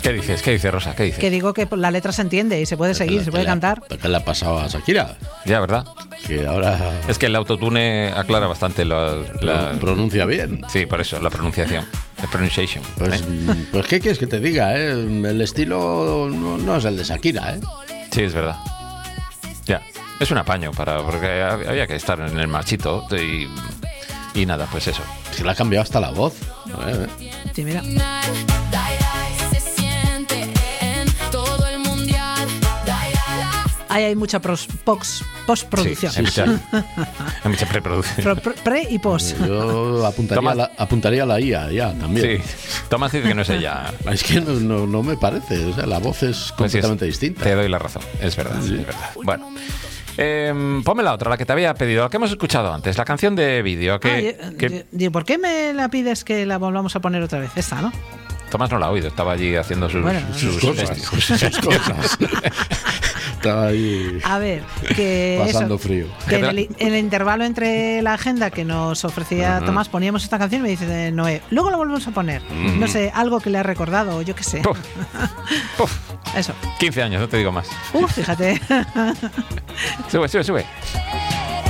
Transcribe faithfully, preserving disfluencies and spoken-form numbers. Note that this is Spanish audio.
¿Qué dices? ¿Qué dices, Rosa? ¿Qué dices? Que digo que la letra se entiende y se puede seguir, la, se puede la, cantar. ¿Qué le ha pasado a Shakira? Ya, ¿verdad? Que ahora... Es que el autotune aclara bastante la... la... pronuncia bien. Sí, por eso, la pronunciación. La pronunciation. Pues, ¿eh? pues ¿qué quieres que te diga? ¿eh? El estilo no, no es el de Shakira, ¿eh? Sí, es verdad. Ya, es un apaño para porque había que estar en el marchito y, y nada, pues eso. Se le ha cambiado hasta la voz. ¿eh? Sí, mira. Ahí hay mucha pros, pox, postproducción. Sí, hay mucha, hay mucha preproducción. Pre, pre y post. Yo apuntaría, la, apuntaría a la I A ya también. Sí, Tomás dice que no es ella. Es que no, no, no me parece. O sea, la voz es completamente pues sí, es, distinta. Te doy la razón, es verdad. Sí. Es verdad. Bueno. Eh, ponme la otra, la que te había pedido, la que hemos escuchado antes, la canción de vídeo. Que, ah, que... y, y, ¿Por qué me la pides que la volvamos a poner otra vez? Esta, ¿no? Tomás no la ha oído, estaba allí haciendo sus, bueno, sus, sus cosas. Sus, sus cosas. Estaba ahí. A ver, que. Pasando eso, frío. Que en el, en el intervalo entre la agenda que nos ofrecía uh-huh. Tomás, poníamos esta canción y me dice Noé, luego la volvemos a poner. Uh-huh. No sé, algo que le ha recordado, yo qué sé. Puf. Puf. Eso. quince años, no te digo más. Uf, fíjate. Sube, sube, sube.